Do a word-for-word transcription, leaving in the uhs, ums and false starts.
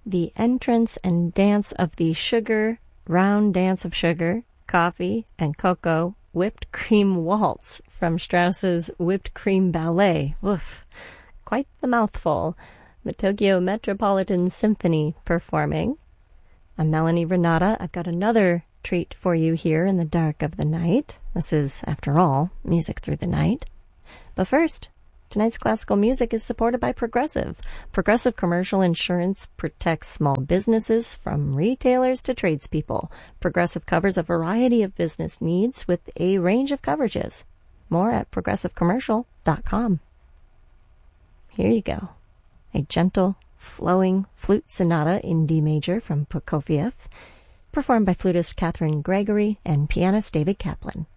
the entrance and dance of the sugar, round dance of sugar, coffee, and cocoa whipped cream waltz from Strauss's Whipped Cream Ballet. Woof, quite the mouthful. The Tokyo Metropolitan Symphony performing. I'm Melanie Renata. I've got another treat for you here in the dark of the night. This is, after all, music through the night. But first, tonight's classical music is supported by Progressive. Progressive Commercial Insurance protects small businesses from retailers to tradespeople. Progressive covers a variety of business needs with a range of coverages. More at progressive commercial dot com. Here you go. A gentle, flowing flute sonata in D major from Prokofiev, performed by flutist Catherine Gregory and pianist David Kaplan.